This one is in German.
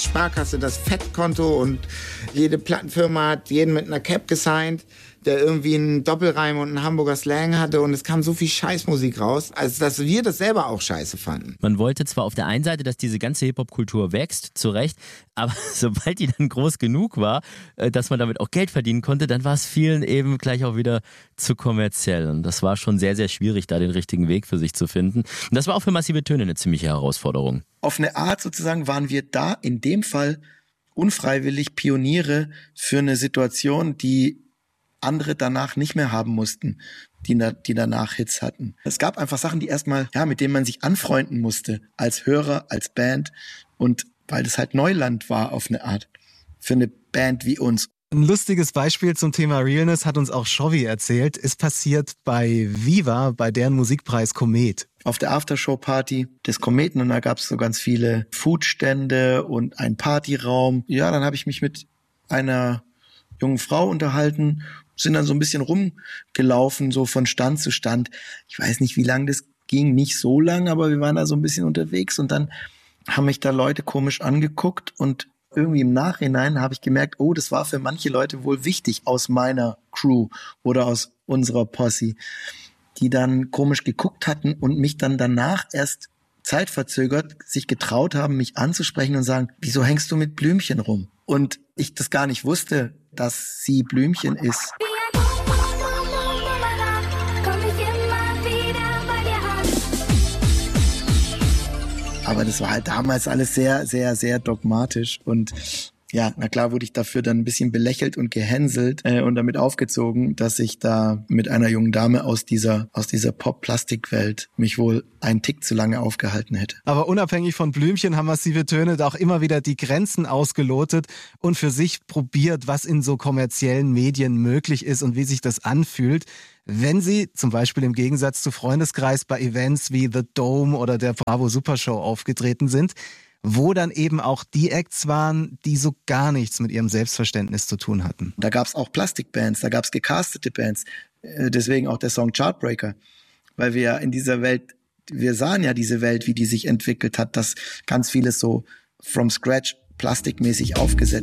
Sparkasse das Fettkonto und jede Plattenfirma hat jeden mit einer Cap gesigned, der irgendwie einen Doppelreim und einen Hamburger Slang hatte und es kam so viel Scheißmusik raus, als dass wir das selber auch scheiße fanden. Man wollte zwar auf der einen Seite, dass diese ganze Hip-Hop-Kultur wächst, zu Recht, aber sobald die dann groß genug war, dass man damit auch Geld verdienen konnte, dann war es vielen eben gleich auch wieder zu kommerziell. Und das war schon sehr, sehr schwierig, da den richtigen Weg für sich zu finden. Und das war auch für Massive Töne eine ziemliche Herausforderung. Auf eine Art sozusagen waren wir da in dem Fall unfreiwillig Pioniere für eine Situation, die andere danach nicht mehr haben mussten, die danach Hits hatten. Es gab einfach Sachen, die erstmal, mit denen man sich anfreunden musste, als Hörer, als Band, und weil das halt Neuland war auf eine Art, für eine Band wie uns. Ein lustiges Beispiel zum Thema Realness hat uns auch Shovi erzählt, ist passiert bei Viva, bei deren Musikpreis Komet. Auf der Aftershow-Party des Kometen, und da gab es so ganz viele Foodstände und einen Partyraum. Ja, dann habe ich mich mit einer jungen Frau unterhalten, sind dann so ein bisschen rumgelaufen, so von Stand zu Stand. Ich weiß nicht, wie lang das ging, nicht so lang, aber wir waren da so ein bisschen unterwegs und dann haben mich da Leute komisch angeguckt und irgendwie im Nachhinein habe ich gemerkt, oh, das war für manche Leute wohl wichtig aus meiner Crew oder aus unserer Posse, die dann komisch geguckt hatten und mich dann danach erst zeitverzögert sich getraut haben, mich anzusprechen und sagen, wieso hängst du mit Blümchen rum? Und ich das gar nicht wusste, dass sie Blümchen ist. Aber das war halt damals alles sehr, sehr, sehr dogmatisch und ja, na klar wurde ich dafür dann ein bisschen belächelt und gehänselt und damit aufgezogen, dass ich da mit einer jungen Dame aus dieser Pop-Plastik-Welt mich wohl einen Tick zu lange aufgehalten hätte. Aber unabhängig von Blümchen haben Massive Töne da auch immer wieder die Grenzen ausgelotet und für sich probiert, was in so kommerziellen Medien möglich ist und wie sich das anfühlt, wenn sie zum Beispiel im Gegensatz zu Freundeskreis bei Events wie The Dome oder der Bravo Supershow aufgetreten sind, wo dann eben auch die Acts waren, die so gar nichts mit ihrem Selbstverständnis zu tun hatten. Da gab es auch Plastikbands, da gab es gecastete Bands, deswegen auch der Song Chartbreaker, weil wir ja in dieser Welt, wir sahen ja diese Welt, wie die sich entwickelt hat, dass ganz vieles so from scratch plastikmäßig aufgesetzt